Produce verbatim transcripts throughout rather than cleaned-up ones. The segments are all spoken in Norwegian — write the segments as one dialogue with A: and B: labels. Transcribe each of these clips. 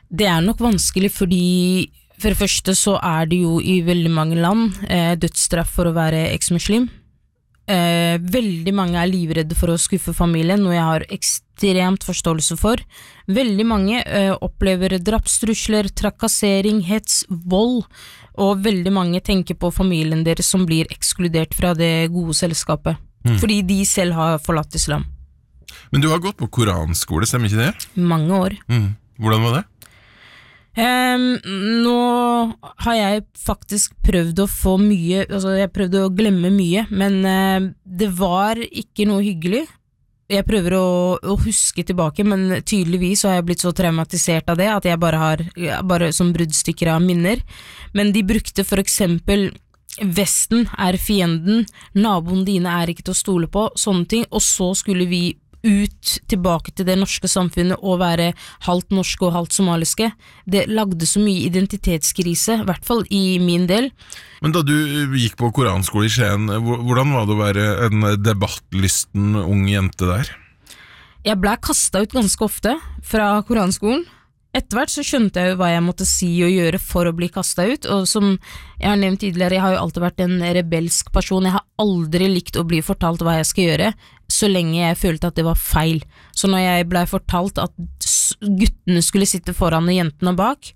A: Det er nok vanskelig fordi for det første så er det jo i veldig mange land eh, dødsstraff for å være eksmuslim. Eh, veldig mange er livredde for å skuffe familien, noe jeg har ekstremt forståelse for. Veldig mange eh, opplever drapstrusler, trakassering, hets, vold, og veldig mange tenker på familien deres som blir ekskludert fra det gode selskapet, mm. fordi de selv har forlatt islam.
B: Men du har gått på koranskole, stemmer ikke det?
A: Mange år.
B: Mm. Hvordan var det?
A: Um, nå har jeg faktisk prøvd å få mye, altså jeg prøvde å glemme mye, men uh, det var ikke noe hyggelig. Jeg prøver å, å huske tilbake, men tydeligvis har jeg blitt så traumatisert av det, at jeg bare har, bare som bruddstykker av minner. Men de brukte for eksempel Vesten er fienden, naboen dine er ikke til å stole på, sånne ting, og så skulle vi ut tilbake til det norske samfunnet og være halvt norske og halvt somaliske. Det lagde så mye identitetskrise, i hvert fall i min del.
B: Men da du gikk på koranskole i Skien, hvordan var det å være en debattlysten ung jente der?
A: Jeg ble kastet ut ganske ofte fra koranskolen. Etterhvert så skjønte jeg jo hva jeg måtte si og gjøre for å bli kastet ut, og som jeg har nevnt tidligere, jeg har jo alltid vært en rebelsk person. Jeg har aldri likt å bli fortalt hva jeg skal gjøre, så lenge jeg følte at det var feil. Så når jeg ble fortalt at guttene skulle sitte foran og jentene bak,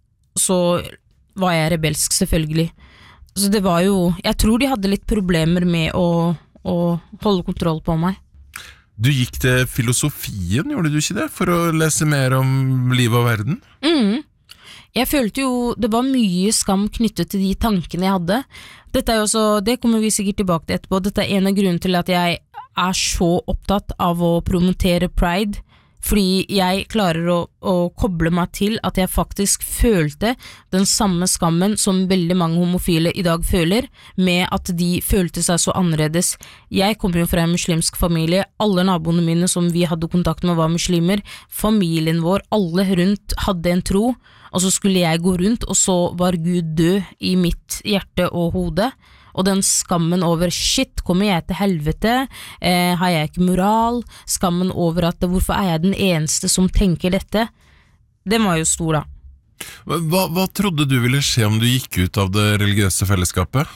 A: så var jeg rebelsk, selvfølgelig. Så det var jo, jeg tror de hadde litt problemer med å, å holde kontroll på meg.
B: Du gikk til filosofien, gjorde du ikke det? For å lese mer om liv og verden?
A: Mm. Jeg følte jo, det var mye skam knyttet til de tankene jeg hadde. Dette er jo også, det kommer vi sikkert tilbake til etterpå, dette er en av grunnen til at jeg er så opptatt av å promotere pride, fordi jeg klarer å, å koble meg til at jeg faktisk følte den samme skammen som veldig mange homofile i dag føler, med at de følte seg så annerledes. Jeg kommer jo fra en muslimsk familie, alle naboene mine som vi hadde kontakt med var muslimer, familien vår, alle rundt hadde en tro, og så skulle jeg gå rundt, og så var Gud død i mitt hjerte og hode. Og den skammen over shit, kommer jeg til helvete, eh, har jeg ikke moral, skammen over at hvorfor er jeg den eneste som tenker dette, den var jo stor da.
B: Hva, hva trodde du ville skje om du gikk ut av det religiøse fellesskapet?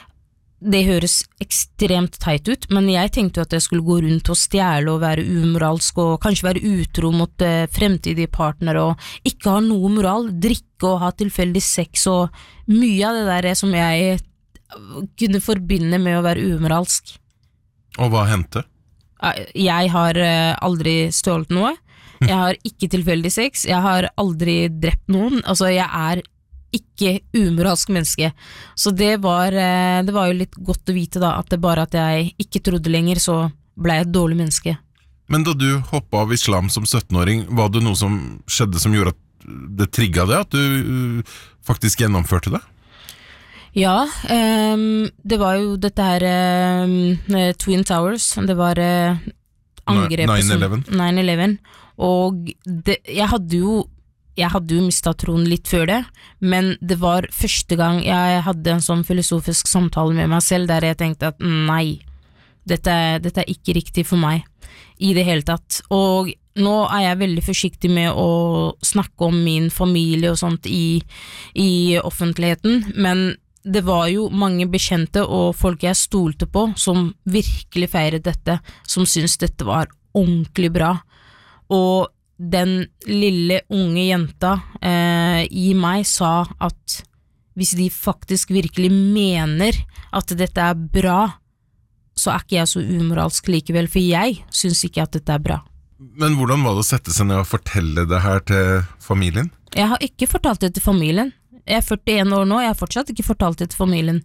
A: Det høres ekstremt teit ut, men jeg tenkte jo at jeg skulle gå rundt og stjele og være umoralsk og kanskje være utro mot eh, fremtidige partnere og ikke ha noe moral, drikke og ha tilfeldig sex og mye av det der som jeg kunne forbinde med å være umoralsk.
B: Og hva hendte?
A: Jeg har aldri stjålet noe. Jeg har ikke tilfeldig sex. Jeg har aldri drept noen. Altså, jeg er ikke umoralsk menneske. Så det var, det var jo litt godt å vite da, at det bare at jeg ikke trodde lenger, så ble jeg et dårlig menneske.
B: Men da du hoppet av islam som syttenåring, var det noe som skjedde som gjorde at det trigget det, at du faktisk gjennomførte det?
A: Ja, um, det var jo dette her um, Twin Towers, det var uh, angrepet nine eleven, og det, jeg hadde jo jeg hadde jo mistet troen litt før det, men det var første gang jeg hadde en sånn filosofisk samtale med meg selv, der jeg tenkte at nei, dette, dette er ikke riktig for meg i det hele tatt, og nå er jeg veldig forsiktig med å snakke om min familie og sånt i, i offentligheten, men det var jo mange bekjente og folk jeg stolte på som virkelig feiret dette, som syntes dette var ordentlig bra. Og den lille unge jenta eh, i meg sa at hvis de faktisk virkelig mener at dette er bra, så er ikke jeg så umoralsk likevel, for jeg synes ikke at dette er bra.
B: Men hvordan var det å sette seg ned og fortelle det her til familien?
A: Jeg har ikke fortalt det til familien. Jeg er førtien år nå, jeg har fortsatt ikke fortalt det til familien.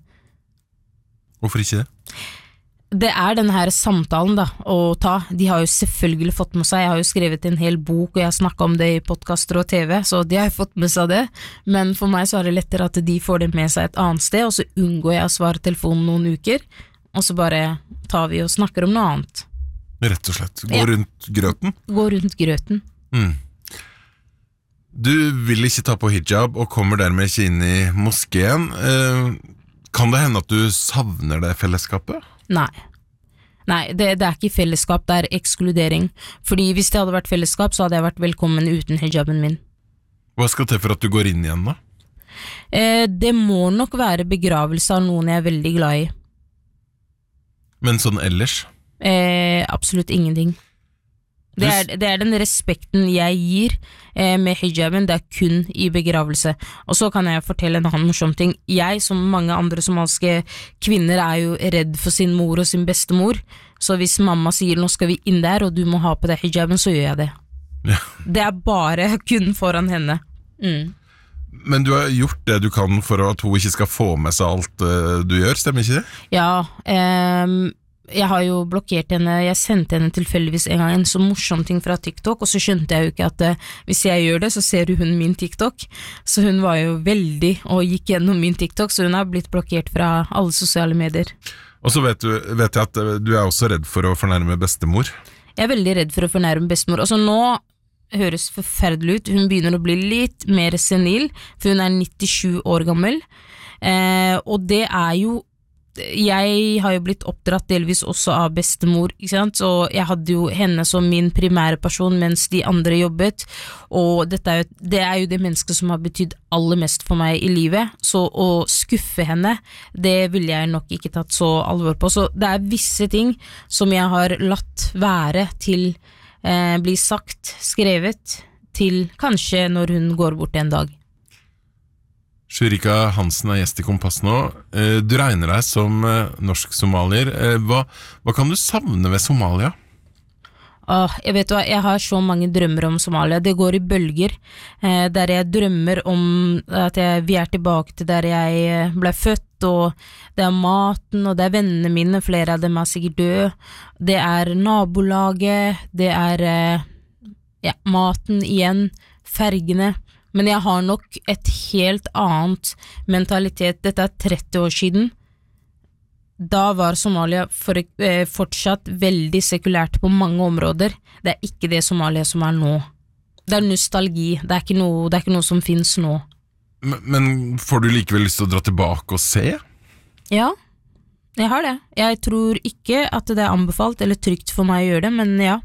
B: Hvorfor ikke det?
A: Det er denne her samtalen da, å ta. De har jo selvfølgelig fått med seg, jeg har jo skrevet en hel bok, og jeg har snakket om det i podcaster og TV, så de har jo fått med seg det. Men for meg så er det lettere at de får det med seg et annet sted, og så unngår jeg å svare telefonen noen uker, og så bare tar vi og snakker om noe annet.
B: Rett og slett. Gå ja. rundt grøten?
A: Gå rundt grøten.
B: Mm. Du vil ikke ta på hijab og kommer dermed ikke inn i moskeen. Eh, kan det hende at du savner det fellesskapet?
A: Nei. Nei, det, det er ikke fellesskap, det er ekskludering. Fordi hvis det hadde vært fellesskap, så hadde jeg vært velkommen uten hijaben min.
B: Hva skal til for at du går inn igjen da?
A: Eh, det må nok være begravelse av noen jeg er veldig glad i.
B: Men sånn ellers?
A: Eh, absolutt ingenting. Det er, det er den respekten jeg gir eh, med hijaben, det er kun i begravelse. Og så kan jeg fortelle en annen morsom ting. Jeg, som mange andre somaliske kvinner, er jo redd for sin mor og sin bestemor. Så hvis mamma sier nå skal vi inn der, og du må ha på deg hijaben, så gjør jeg det. Ja. Det er bare kun foran henne. Mm.
B: Men du har gjort det du kan for at hun ikke skal få med seg alt uh, du gjør, stemmer ikke det?
A: Ja, eh, jeg har jo blokkert henne. Jeg sendte henne tilfeldigvis en gang en så morsom ting fra TikTok, og så skjønte jeg jo ikke at uh, hvis jeg gjør det, så ser hun min TikTok. Så hun var jo veldig og gikk gjennom min TikTok, så hun har blitt blokkert fra alle sosiale medier.
B: Og så vet, du, vet jeg at du er også redd for å fornærme bestemor.
A: Jeg er veldig redd for å fornærme bestemor. Altså nå høres forferdelig ut, hun begynner å bli litt mer senil, for hun er nittisju år gammel, eh, og det er jo, jeg har jo blitt oppdratt delvis også av bestemor, ikke sant, så jeg hadde jo henne som min primære person mens de andre jobbet, og dette er jo, det er jo det mennesket som har betydd aller mest for meg i livet, så å skuffe henne, det ville jeg nok ikke tatt så alvor på, så det er visse ting som jeg har latt være til Eh, blir sagt, skrevet til kanskje når hun går bort en dag.
B: Shurika Hansen er gjest i Kompass nå. eh, Du regner deg som eh, norsk-somalier. eh, hva, hva kan du savne ved Somalia?
A: Åh, jeg vet hva, jeg har så mange drømmer om Somalia. Det går i bølger, eh, der jeg drømmer om at jeg, vi er tilbake til der jeg ble født, og det er maten, og det er vennene mine, flere av dem er sikkert døde, det er nabolaget, det er ja, maten igjen, fergene, men jeg har nok et helt annet mentalitet. Dette er tretti år siden. Da var Somalia for, eh, fortsatt veldig sekulært på mange områder. Det er ikke det Somalia som er nå. Det er nostalgi, det er ikke noe, det er ikke noe som finnes nå.
B: Men, men får du likevel lyst til å dra tilbake og se?
A: Ja, jeg har det. Jeg tror ikke at det er anbefalt eller trygt for meg å gjøre det, men ja.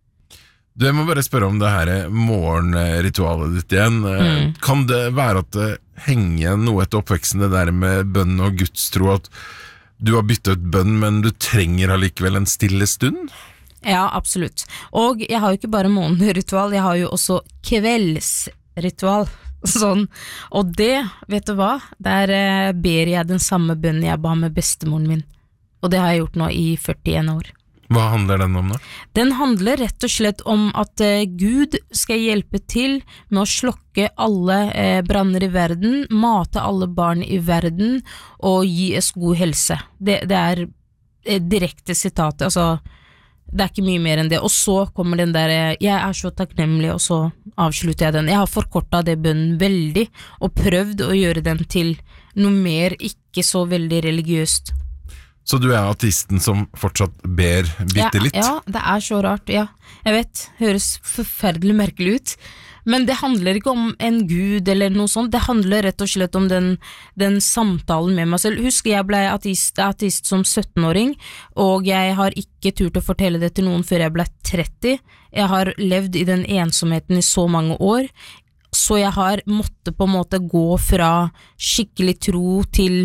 B: Du, jeg må bare spørre om det her morgenritualet ditt igjen. Mm. Kan det være at det henger igjen noe etter oppveksten, det der med bønn og gudstro, at du har byttet ut bønn, men du trenger allikevel en stille stund?
A: Ja, absolutt. Og jeg har jo ikke bare morgenritual, jeg har jo også kveldsritual. Sånn, og det, vet du hva, der eh, ber jeg den samme bønnen jeg ba med bestemoren min, og det har jeg gjort nå i førtien år.
B: Hva handler den om da?
A: Den handler rett og slett om at eh, Gud skal hjelpe til med å slokke alle eh, branner i verden, mate alle barn i verden og gi oss god helse. Det, det er eh, direkte sitat, altså det er ikke mye mer enn det, og så kommer den der, jeg er så takknemlig, og så avslutter jeg den. Jeg har forkortet det bønnen veldig, og prøvd å gjøre den til noe mer, ikke så veldig religiøst.
B: Så du er ateisten som fortsatt ber bitte litt?
A: Ja, ja, det er så rart, ja. Jeg vet, høres forferdelig merkelig ut, men det handler ikke om en gud eller noe sånt, det handler rett og slett om den, den samtalen med meg selv. Husk, jeg ble ateist, ateist som syttenåring, og jeg har ikke turt å fortelle det til noen før jeg ble tretti. Jeg har levd i den ensomheten i så mange år, så jeg har måttet på en måte gå fra skikkelig tro til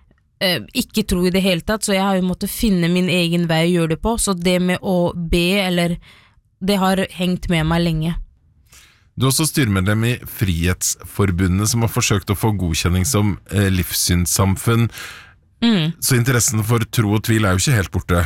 A: eh, ikke tro i det hele tatt, så jeg har jo måttet finne min egen vei å gjøre det på, så det med å be, eller det har hengt med meg lenge.
B: Du er også styremedlem i Frihetsforbundet, som har forsøkt å få godkjenning som eh, livssynssamfunn. Mm. Så interessen for tro og tvil er jo ikke helt borte.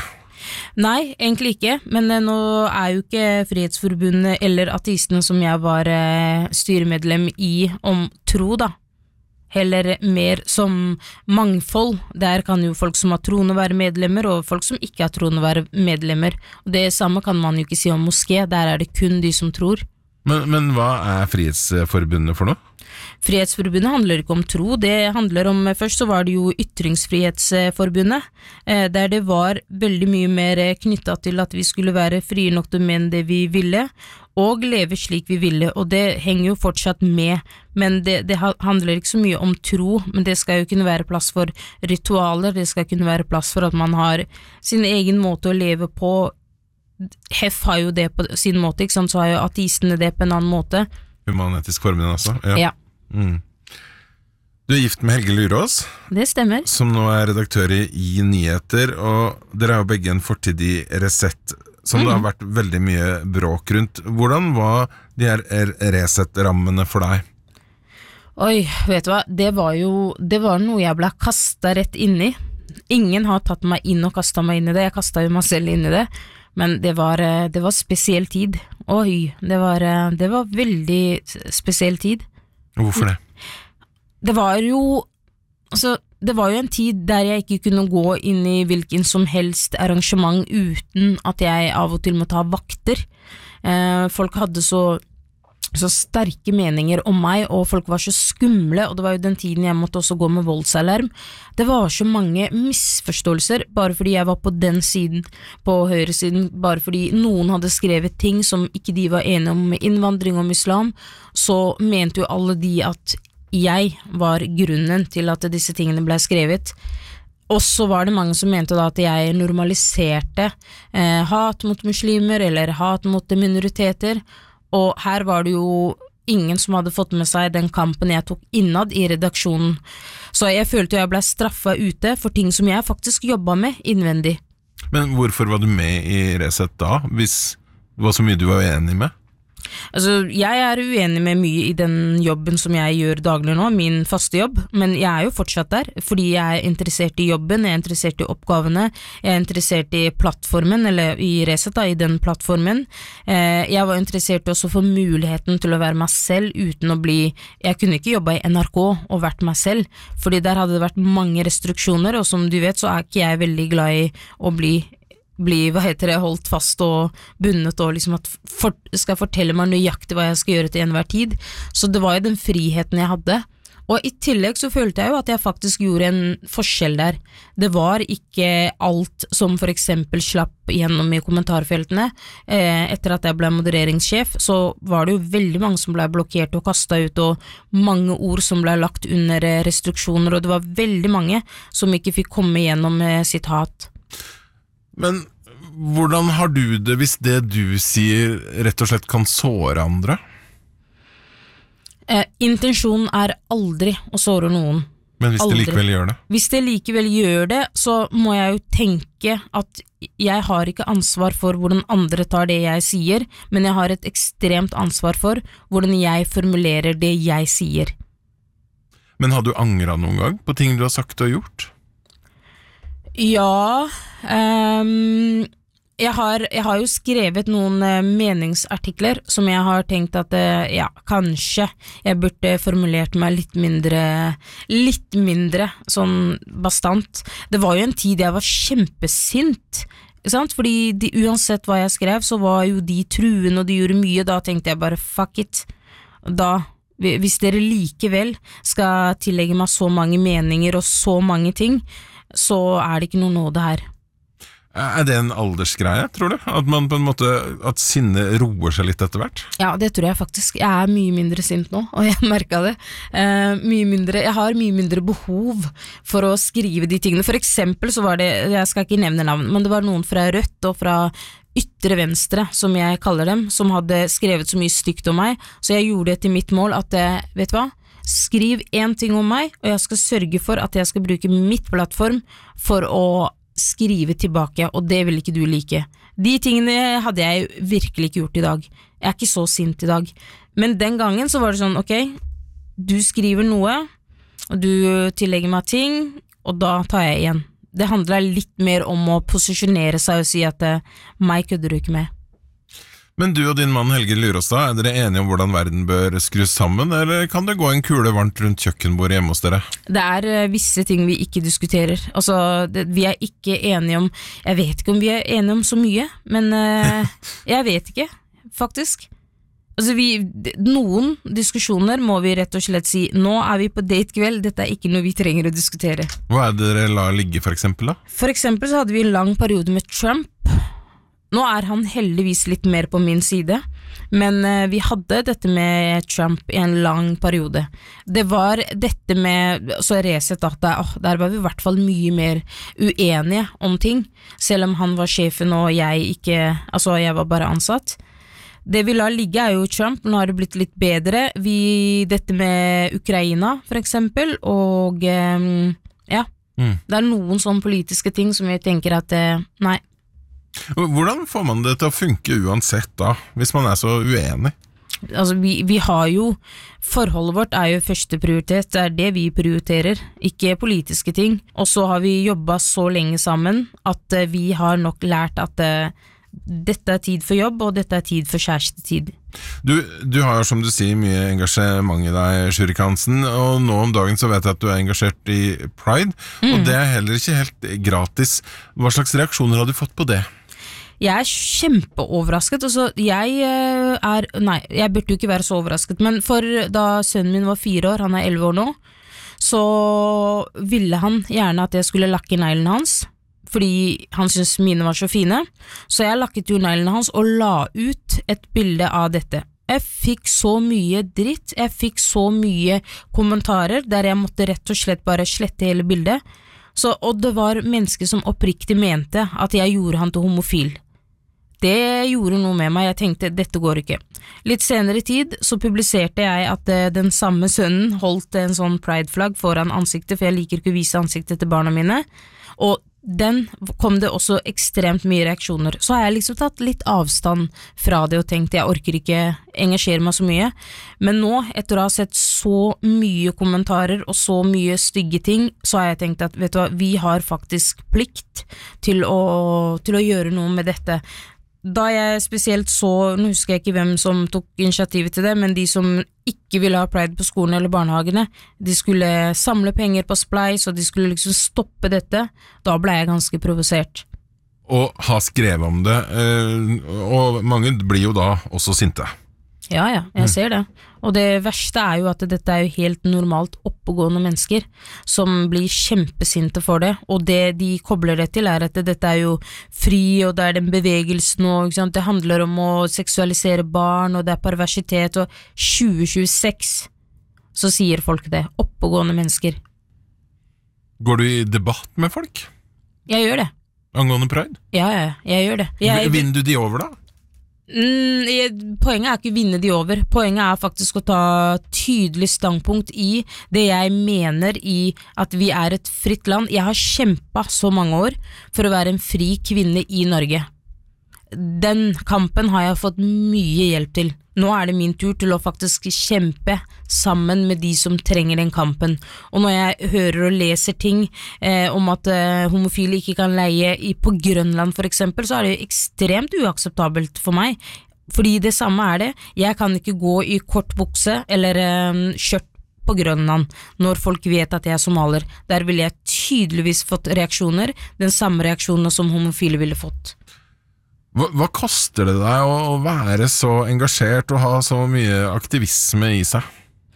A: Nei, egentlig ikke, men eh, nå er jo ikke Frihetsforbundet eller ateistene som jeg var eh, styremedlem i om tro da. Heller mer som mangfold. Der kan jo folk som har troende være medlemmer, og folk som ikke har troende være medlemmer. Og det samme kan man jo ikke si om moské, der er det kun de som tror.
B: Men, men hva er Frihetsforbundet for noe?
A: Frihetsforbundet handler ikke om tro, det handler om, først så var det jo Ytringsfrihetsforbundet, eh, der det var veldig mye mer knyttet til at vi skulle være frie nok til å mene det vi ville, og leve slik vi ville, og det henger jo fortsatt med, men det, det handler ikke så mye om tro, men det skal jo kunne være plass for ritualer, det skal kunne være plass for at man har sin egen måte å leve på. Hef har jo det på sin måte, ikke sant? Så har jo ateistene det på en annen måte,
B: Human-Etisk Forbund altså?
A: Ja. ja.
B: Mm. Du er gift med Helge Lurås.
A: Det stemmer.
B: Som nå er redaktør i, i Nyheter, og dere har jo begge en fortid i Resett, som mm. det har vært veldig mye bråk rundt. Hvordan var de her Resett-rammene for deg?
A: Oi, vet du hva? Det var jo det var noe jeg ble kastet rett inn i. Ingen har tatt meg inn og kastet meg inn i det. Jeg kastet jo meg selv inn i det. Men det var, det var spesiell tid. Oi, det var, det var veldig spesiell tid.
B: Hvorfor det?
A: Det var jo altså, det var jo en tid der jeg ikke kunne gå inn i hvilken som helst arrangement uten at jeg av og til må ta vakter. Eh, folk hadde så, så sterke meninger om meg, og folk var så skumle, og det var jo den tiden jeg måtte også gå med voldsalarm. Det var så mange misforståelser, bare fordi jeg var på den siden, på høyresiden, bare fordi noen hadde skrevet ting som ikke de var enige om med innvandring og islam, så mente jo alle de at jeg var grunnen til at disse tingene ble skrevet. Og så var det mange som mente da at jeg normaliserte eh, hat mot muslimer eller hat mot minoriteter, og her var det jo ingen som hadde fått med seg den kampen jeg tok innad i redaksjonen. Så jeg følte jeg ble straffet ute for ting som jeg faktisk jobbet med innvendig.
B: Men hvorfor var du med i Resett da, hvis det var så mye du var uenig med?
A: Altså, jeg er uenig med mye i den jobben som jeg gjør daglig nå, min faste jobb, men jeg er jo fortsatt der, fordi jeg er interessert i jobben, jeg er interessert i oppgavene, jeg er interessert i plattformen, eller i Resett da, i den plattformen. Eh, jeg var interessert også for muligheten til å være meg selv uten å bli, jeg kunne ikke jobbe i N R K og vært meg selv, fordi der hadde det vært mange restriksjoner, og som du vet så er ikke jeg veldig glad i å bli bli, hva heter det, holdt fast og bundet og liksom at for, skal fortelle meg nøyaktig hva jeg skal gjøre til enhver tid. Så det var jo den friheten jeg hadde. Og i tillegg så følte jeg jo at jeg faktisk gjorde en forskjell der. Det var ikke alt som for eksempel slapp gjennom i kommentarfeltene. Eh, etter at jeg ble modereringssjef, så var det jo veldig mange som ble blokkert og kastet ut, og mange ord som ble lagt under restriksjoner, og det var veldig mange som ikke fikk komme gjennom med sitt hat.
B: Men hvordan har du det hvis det du sier rett og slett kan såre andre?
A: Eh, intensjonen er aldri å såre noen.
B: Men hvis
A: aldri.
B: det likevel gjør det?
A: Hvis det likevel gjør det, så må jeg jo tenke at jeg har ikke ansvar for hvordan andre tar det jeg sier, men jeg har et ekstremt ansvar for hvordan jeg formulerer det jeg sier.
B: Men har du angret noen gang på ting du har sagt og gjort?
A: Ja, um, jeg, har, jeg har jo skrevet noen uh, meningsartikler som jeg har tenkt at uh, ja, kanskje jeg burde formulert meg litt mindre, litt mindre sånn bastant. Det var jo en tid jeg var kjempesint, ikke sant? Fordi de, uansett hva jeg skrev, så var jo de truende og de gjorde mye, da tenkte jeg bare fuck it. Da, hvis dere likevel skal tillegge meg så mange meninger og så mange ting, så er det ikke noe nåde her.
B: Er det en aldersgreie, tror du? At man på en måte, at sinne roer seg litt etter hvert?
A: Ja, det tror jeg faktisk. Jeg er mye mindre sint nå, og jeg merket det. Eh, mye mindre, jeg har mye mindre behov for å skrive de tingene. For eksempel så var det, jeg skal ikke nevne navn, men det var noen fra Rødt og fra ytre venstre, som jeg kaller dem, som hadde skrevet så mye stygt om meg, så jeg gjorde det til mitt mål at, vet du hva? Skriv en ting om meg, og jeg skal sørge for at jeg skal bruke mitt plattform for å skrive tilbake, og det vil ikke du like. De tingene hadde jeg virkelig ikke gjort i dag. Jeg er ikke så sint i dag. Men den gangen så var det sånn, ok, du skriver noe, og du tillegger meg ting, og da tar jeg igjen. Det handler litt mer om å posisjonere seg og si at meg kødder du ikke med.
B: Men du og din mann Helge Lurås, da, er dere enige om hvordan verden bør skrus sammen, eller kan det gå en kule varmt rundt kjøkkenbordet hjemme hos dere? Det
A: er uh, visse ting vi ikke diskuterer. Altså, det, vi er ikke enige om, jeg vet ikke om vi er enige om så mye, men uh, jeg vet ikke, faktisk. Altså, vi, noen diskusjoner må vi rett og slett si, nå er vi på datekveld, dette er ikke noe vi trenger å diskutere.
B: Hva er det dere lar ligge for eksempel da?
A: For eksempel så hadde vi en lang periode med Trump. Nå er han heldigvis litt mer på min side, men uh, vi hadde dette med Trump i en lang periode. Det var dette med, så Resett at oh, der var vi i hvert fall mye mer uenige om ting, selv om han var sjefen og jeg ikke, altså jeg var bare ansatt. Det vi lar ligge er jo Trump, nå har det blitt litt bedre. Vi, dette med Ukraina, for eksempel, og um, ja, mm. det er noen sånne politiske ting som vi tenker at, uh, nei.
B: Hvordan får man det til å funke uansett da, hvis man er så uenig?
A: Altså, vi, vi har jo, forholdet vårt er jo første prioritet, det er det vi prioriterer, ikke politiske ting. Og så har vi jobbet så lenge sammen, at uh, vi har nok lært at uh, dette er tid for jobb, og dette er tid for kjærestetid.
B: Du, du har jo, som du sier, mye engasjement i deg, Shurika Hansen, og nå om dagen så vet jeg at du er engasjert i Pride, mm. og det er heller ikke helt gratis. Hva slags reaksjoner har du fått på det?
A: Jeg er kjempeoverrasket, altså jeg er, nei, jeg burde jo ikke være så overrasket, men for da sønnen min var fire år, han er elleve år nå, så ville han gjerne at jeg skulle lakke neglene hans, fordi han synes mine var så fine, så jeg lakket jo neglene hans og la ut et bilde av dette. Jeg fikk så mye dritt, jeg fikk så mye kommentarer, der jeg måtte rett og slett bare slette hele bildet, så, og det var mennesker som oppriktig mente at jeg gjorde han til homofil. Det gjorde noe med meg, jeg tenkte, dette går ikke. Litt senere i tid så publiserte jeg at uh, den samme sønnen holdt en sånn pride-flagg foran ansiktet, for jeg liker ikke å vise ansiktet til barna mine, og den kom det også ekstremt mye reaksjoner. Så har jeg liksom tatt litt avstand fra det og tenkt, jeg orker ikke engasjere meg så mye. Men nå, etter å ha sett så mye kommentarer og så mye stygge ting, så har jeg tenkt at, vet du hva, vi har faktisk plikt til å, til å gjøre noe med dette. Da jeg spesielt så, nå husker jeg ikke hvem som tok initiativet til det, men de som ikke ville ha pride på skolen eller barnehagene, de skulle samle penger på Splice, og de skulle liksom stoppe dette. Da ble jeg ganske provosert.
B: Og ha skrevet om det, og mange blir jo da også sinte.
A: Ja, ja, jeg ser det. Og det verste er jo at dette er jo helt normalt oppegående mennesker som blir kjempesinte for det, og det de kobler det til er at dette er jo fri, og det er den bevegelsen, og ikke sant? Det handler om å seksualisere barn, og det er perversitet, og tjue tjueseks så sier folk det, oppegående mennesker.
B: Går du i debatt med folk?
A: Jeg gjør det.
B: Angående pride?
A: Ja, ja, jeg gjør det. Jeg,
B: Vinner du de over da?
A: Mm, jeg, poenget er ikke å vinne de over. Poenget er faktisk å ta tydelig standpunkt i det jeg mener i at vi er et fritt land. Jeg har kjempet så mange år for å være en fri kvinne i Norge. Den kampen har jeg fått mye hjelp til. Nå er det min tur til å faktisk kjempe sammen med de som trenger den kampen. Og når jeg hører og leser ting eh, om at eh, homofile ikke kan leie i, på Grønland for eksempel, så er det ekstremt uakseptabelt for meg. Fordi det samme er det. Jeg kan ikke gå i kort bukse eller eh, skjørt på Grønland når folk vet at jeg er somalier. Der ville jeg tydeligvis fått reaksjoner, den samme reaksjonene som homofile ville fått.
B: Hva, hva koster det deg å, å være så engasjert og ha så mye aktivisme i seg?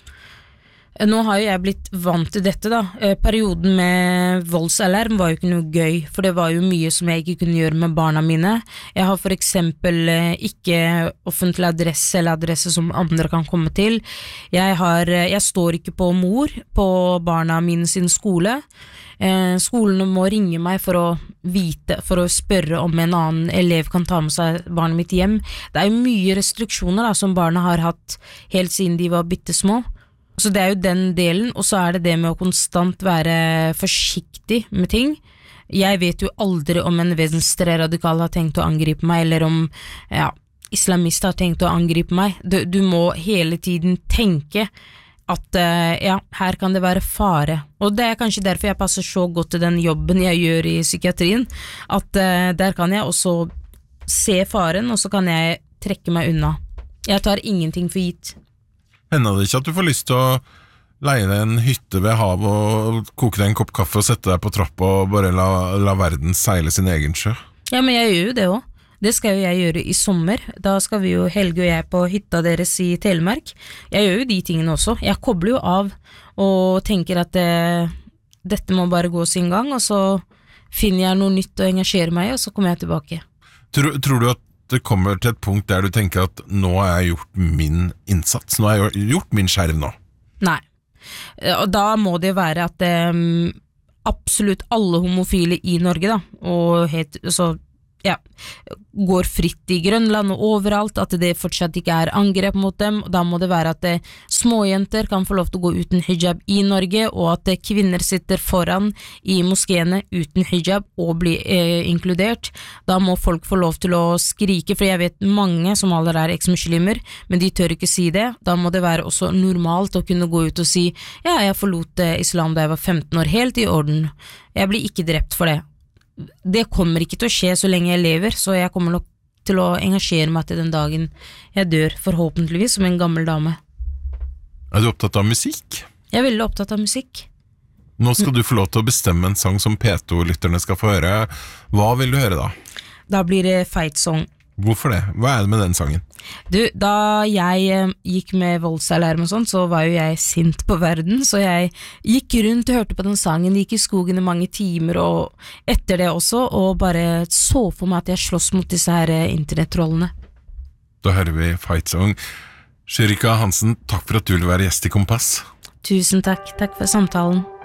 A: Nå har jo jeg blitt vant til dette da. Perioden med voldsalarm var jo ikke noe gøy, for det var jo mye som jeg ikke kunne gjøre med barna mine. Jeg har for eksempel ikke offentlig adresse eller adresse som andre kan komme til. Jeg, har, jeg står ikke på mor på barna mine sin skole. Eh, skolene må ringe meg for å vite, for å spørre om en annen elev kan ta med seg barnet mitt hjem. Det er jo mye restriksjoner da, som barna har hatt helt siden de var bittesmå. Så det er jo den delen, og så er det det med å konstant være forsiktig med ting. Jeg vet jo aldri om en venstreradikal har tenkt å angripe meg, eller om ja, islamister har tenkt å angripe meg. Du, du må hele tiden tenke at uh, ja, her kan det være fare. Og det er kanskje derfor jeg passer så godt til den jobben jeg gjør i psykiatrien, at uh, der kan jeg også se faren, og så kan jeg trekke meg unna. Jeg tar ingenting for gitt.
B: Hender det ikke at du får lyst til å leie deg en hytte ved havet og koke deg en kopp kaffe og sette deg på trappa og bare la, la verden seile sin egen sjø?
A: Ja, men jeg gjør jo det også. Det skal jo jeg gjøre i sommer. Da skal vi jo, Helge og jeg, på hytta deres i Telemark. Jeg gjør jo de tingene også. Jeg kobler jo av og tenker at det, dette må bare gå sin gang, og så finner jeg noe nytt å engasjere meg i, og så kommer jeg tilbake.
B: Tror, tror du at det kommer til et punkt der du tenker at nå har jeg gjort min innsats, nå har jeg gjort min skjerv nå?
A: Nei. Og da må det være at um, absolutt alle homofile i Norge da, og het, så ja, går fritt i Grønland og overalt, at det fortsatt ikke er angrep mot dem. Da må det være at det, småjenter kan få lov til å gå uten hijab i Norge, og at det, kvinner sitter foran i moskéene uten hijab og blir eh, inkludert. Da må folk få lov til å skrike, for jeg vet mange som allerede er eks-muslimer, men de tør ikke si det. Da må det være også normalt å kunne gå ut og si ja, jeg forlot eh, islam da jeg var femten år, helt i orden. Jeg blir ikke drept for det. Det kommer ikke til å skje så lenge jeg lever, så jeg kommer nok til å engasjere meg til den dagen jeg dør, forhåpentligvis som en gammel dame.
B: Er du opptatt av musikk?
A: Jeg er veldig opptatt av musikk.
B: Nå skal du få lov til å bestemme en sang som P to-lytterne skal få høre. Hva vil du høre da?
A: Da blir det Fight Song.
B: Hvorfor det? Hva er det med den sangen?
A: Du, da jeg eh, gikk med voldsalarm og sånn, så var jo jeg sint på verden, så jeg gikk rundt og hørte på den sangen, gikk i skogen i mange timer, og etter det også, og bare så for meg at jeg slåss mot disse her eh, internettrollene.
B: Da hører vi Fight Song. Sherika Hansen, takk for at du vil være gjest i Kompass.
A: Tusen takk, takk for samtalen.